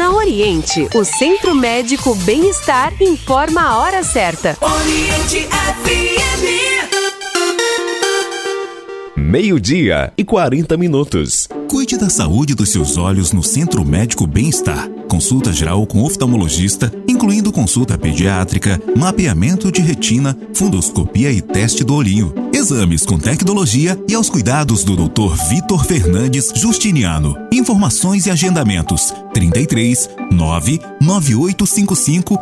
Na Oriente, o Centro Médico Bem-Estar informa a hora certa. Oriente FM. 12:40. Cuide da saúde dos seus olhos no Centro Médico Bem-Estar. Consulta geral com oftalmologista, incluindo consulta pediátrica, mapeamento de retina, fundoscopia e teste do olhinho. Exames com tecnologia e aos cuidados do Dr. Vitor Fernandes Justiniano. Informações e agendamentos: 33 99855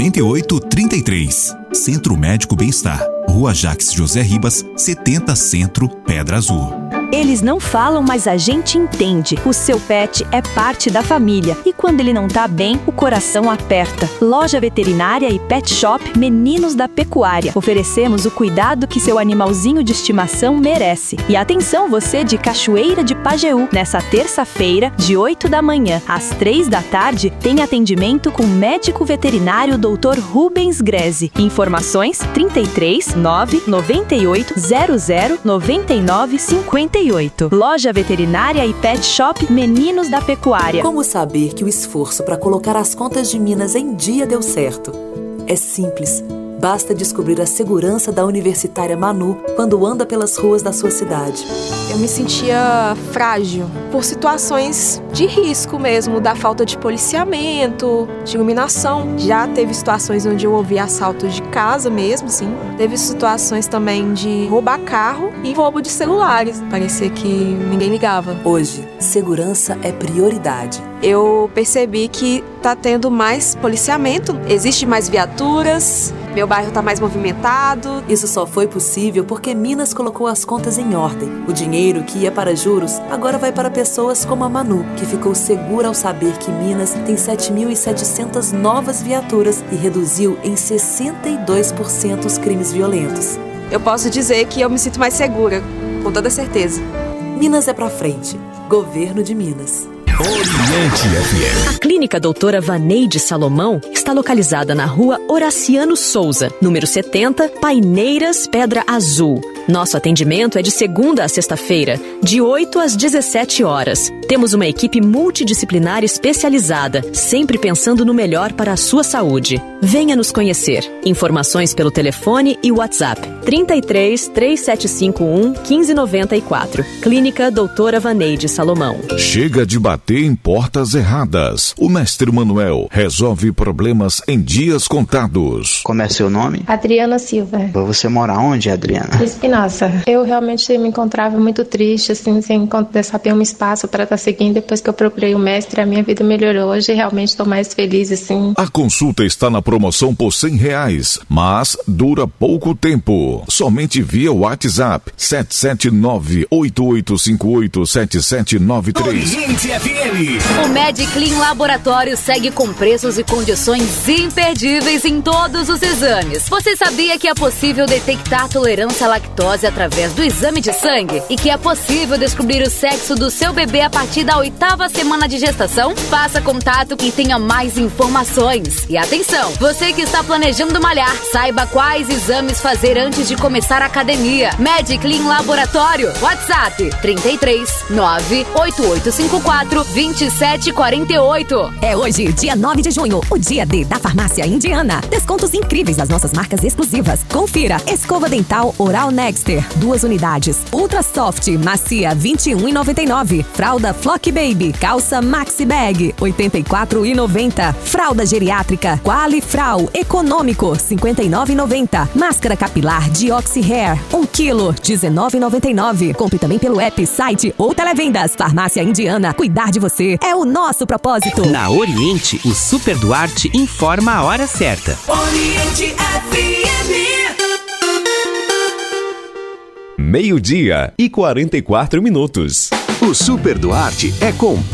9833. Centro Médico Bem-Estar, Rua Jacques José Ribas, 70 Centro, Pedra Azul. Eles não falam, mas a gente entende. O seu pet é parte da família e quando ele não tá bem, o coração aperta. Loja veterinária e pet shop Meninos da Pecuária. Oferecemos o cuidado que seu animalzinho de estimação merece. E atenção você de Cachoeira de Pajeú. Nessa terça-feira, de 8 da manhã às 3 da tarde, tem atendimento com médico veterinário Dr. Rubens Greze. Informações 33 998 00 99 58. Loja veterinária e pet shop Meninos da Pecuária. Como saber que o esforço para colocar as contas de Minas em dia deu certo? É simples. Basta descobrir a segurança da universitária Manu quando anda pelas ruas da sua cidade. Eu me sentia frágil por situações de risco mesmo, da falta de policiamento, de iluminação. Já teve situações onde eu ouvi assaltos de casa mesmo, sim. Teve situações também de roubar carro e roubo de celulares. Parecia que ninguém ligava. Hoje, segurança é prioridade. Eu percebi que tá tendo mais policiamento, existe mais viaturas, meu bairro tá mais movimentado. Isso só foi possível porque Minas colocou as contas em ordem. O dinheiro que ia para juros agora vai para pessoas como a Manu, que ficou segura ao saber que Minas tem 7.700 novas viaturas e reduziu em 62% os crimes violentos. Eu posso dizer que eu me sinto mais segura, com toda certeza. Minas é pra frente. Governo de Minas. Oriente FM. A Clínica Doutora Vaneide Salomão está localizada na Rua Horaciano Souza, número 70, Paineiras, Pedra Azul. Nosso atendimento é de segunda a sexta-feira, de 8 às 17 horas. Temos uma equipe multidisciplinar especializada, sempre pensando no melhor para a sua saúde. Venha nos conhecer. Informações pelo telefone e WhatsApp 33 3751 1594. Clínica Doutora Vaneide Salomão. Chega de bater em portas erradas. O mestre Manuel resolve problemas em dias contados. Como é seu nome? Adriana Silva. Você mora onde, Adriana? Espinosa. Eu realmente me encontrava muito triste, assim, sem saber um espaço para estar seguindo. Depois que eu procurei o mestre, a minha vida melhorou. Hoje realmente estou mais feliz, assim. A consulta está na promoção por R$100, mas dura pouco tempo. Somente via WhatsApp 779-8858-7793. Oriente FM. O MedClean Laboratório segue com preços e condições imperdíveis em todos os exames. Você sabia que é possível detectar tolerância à lactose através do exame de sangue? E que é possível descobrir o sexo do seu bebê a partir da 8ª semana de gestação? Faça contato e tenha mais informações. E atenção, você que está planejando malhar, saiba quais exames fazer antes de começar a academia. MedClean Laboratório. WhatsApp 33 98854 2748. É hoje, dia 9 de junho, o dia D da Farmácia Indiana. Descontos incríveis das nossas marcas exclusivas. Confira: escova dental Oral Nexter, 2 unidades. Ultra Soft, macia, R$21,99. Fralda Flock Baby, calça Maxi Bag, R$84,90. Fralda geriátrica Quali Frau, econômico, R$59,90. Máscara capilar Dioxi Hair, 1 kg, R$19,99. Compre também pelo app, site ou televendas. Farmácia Indiana, cuidar de você é o nosso propósito. Na Oriente, o Super Duarte informa a hora certa. Oriente FM. 12:44. O Super Duarte é completo.